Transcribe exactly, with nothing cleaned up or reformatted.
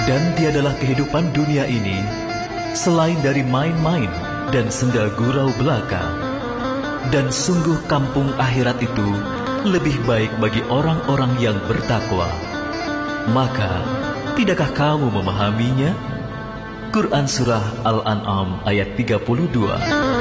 Dan tiadalah kehidupan dunia ini selain dari main-main dan senda gurau belaka. Dan sungguh kampung akhirat itu lebih baik bagi orang-orang yang bertakwa. Maka, tidakkah kamu memahaminya? Quran Surah Al-An'am ayat tiga puluh dua.